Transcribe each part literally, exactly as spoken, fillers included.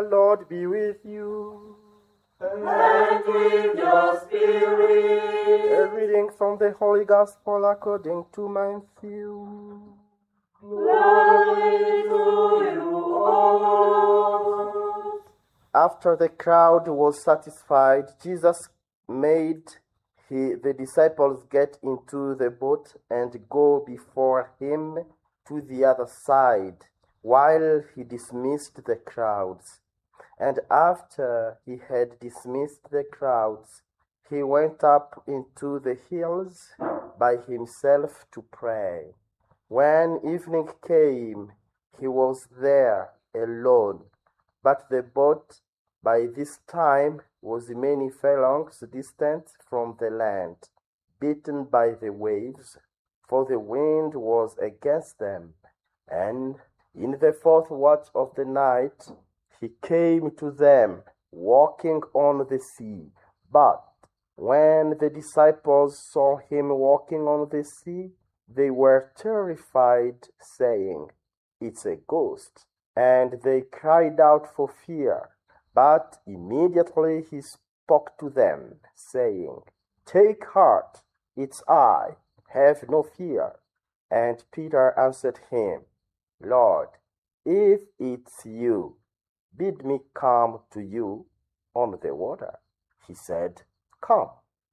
Lord be with you. And with your spirit. A reading from the Holy Gospel according to Matthew. Glory to you, O Lord. After the crowd was satisfied, Jesus made he, the disciples get into the boat and go before him to the other side, while he dismissed the crowds. And after he had dismissed the crowds, he went up into the hills by himself to pray. When evening came, he was there alone, but the boat by this time was many furlongs distant from the land, beaten by the waves, for the wind was against them. And in the fourth watch of the night, he came to them, walking on the sea. But when the disciples saw him walking on the sea, they were terrified, saying, "It's a ghost." And they cried out for fear. But immediately he spoke to them, saying, "Take heart, it's I, have no fear." And Peter answered him, "Lord, if it's you, bid me come to you on the water." He said, "Come."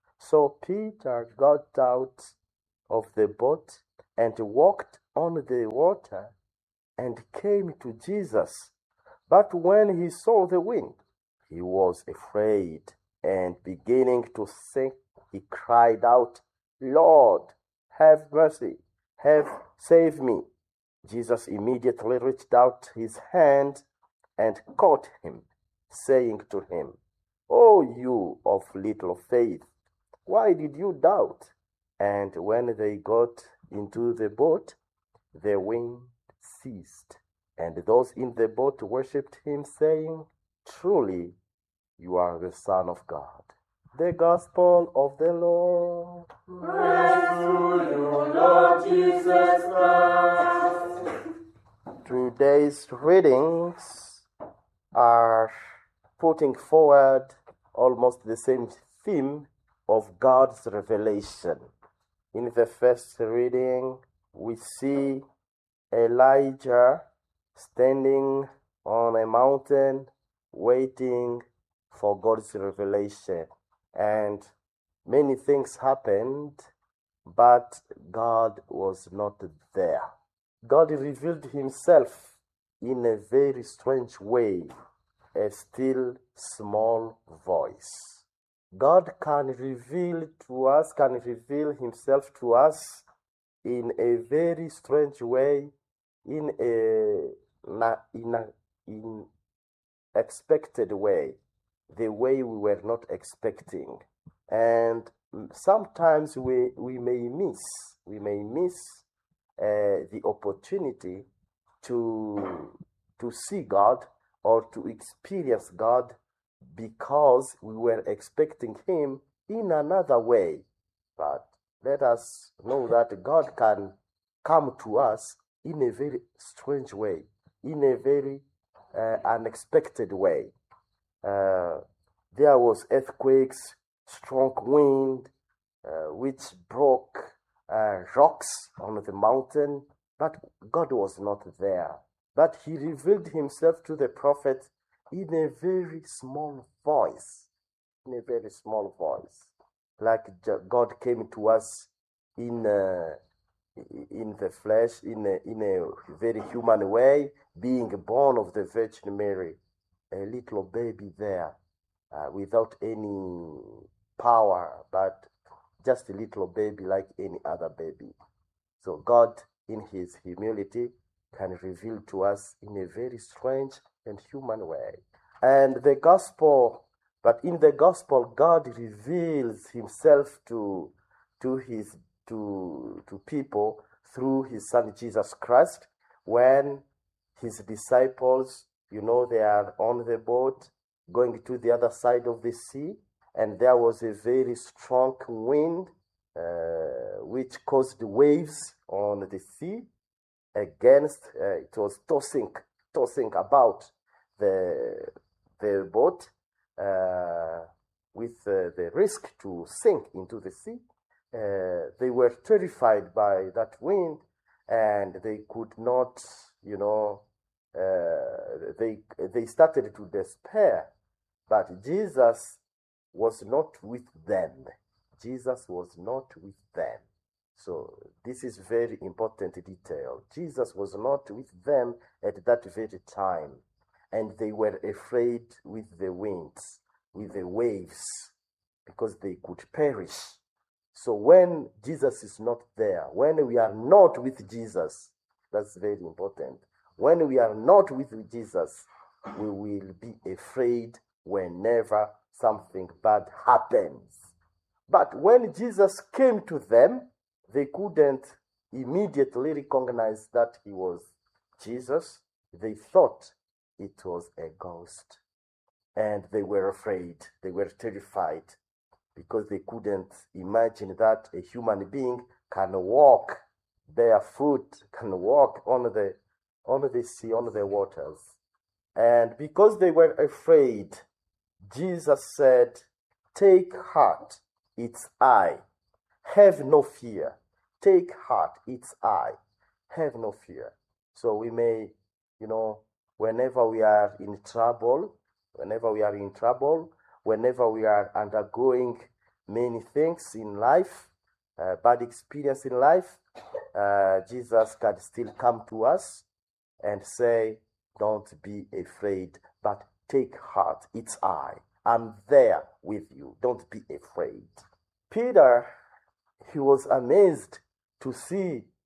So Peter got out of the boat and walked on the water and came to Jesus. But when he saw the wind, he was afraid, and beginning to sink, he cried out, "Lord, have mercy, have save me." Jesus immediately reached out his hand and caught him, saying to him, "O you of little faith, why did you doubt?" And when they got into the boat, the wind ceased, and those in the boat worshipped him, saying, "Truly, you are the Son of God." The Gospel of the Lord. Praise to you, Lord Jesus Christ. Today's readings are putting forward almost the same theme of God's revelation. In the first reading, we see Elijah standing on a mountain waiting for God's revelation. And many things happened, but God was not there. God revealed himself in a very strange way, a still small voice. God can reveal to us, can reveal himself to us in a very strange way, in a in a in expected way, the way we were not expecting. And sometimes we we may miss we may miss uh, the opportunity to to see God or to experience God because we were expecting him in another way. But let us know that God can come to us in a very strange way, in a very uh, unexpected way. Uh, there was earthquakes, strong wind, uh, which broke uh, rocks on the mountain, but God was not there. But he revealed himself to the prophet in a very small voice, in a very small voice, like God came to us in uh, in the flesh, in a, in a very human way, being born of the Virgin Mary, a little baby there, uh, without any power, but just a little baby like any other baby. So God, in his humility, can reveal to us in a very strange and human way. And the gospel, but in the gospel, God reveals himself to to his to to people through his son Jesus Christ. When his disciples, you know, they are on the boat going to the other side of the sea, and there was a very strong wind uh, which caused waves on the sea against uh, it was tossing tossing about the the boat uh, with uh, the risk to sink into the sea. Uh, they were terrified by that wind, and they could not, you know, uh, they they started to despair. But Jesus was not with them. Jesus was not with them. So this is very important detail. Jesus was not with them at that very time, and they were afraid with the winds, with the waves, because they could perish. So when Jesus is not there, when we are not with Jesus, that's very important. When we are not with Jesus, we will be afraid whenever something bad happens. But when Jesus came to them, they couldn't immediately recognize that he was Jesus. They thought it was a ghost. And they were afraid. They were terrified because they couldn't imagine that a human being can walk barefoot, can walk on the, on the sea, on the waters. And because they were afraid, Jesus said, "Take heart, it's I. Have no fear. Take heart, it's I. Have no fear." So we may, you know, whenever we are in trouble, whenever we are in trouble, whenever we are undergoing many things in life, uh, bad experience in life, uh, Jesus can still come to us and say, "Don't be afraid, but take heart, it's I. I'm there with you. Don't be afraid." Peter, he was amazed to see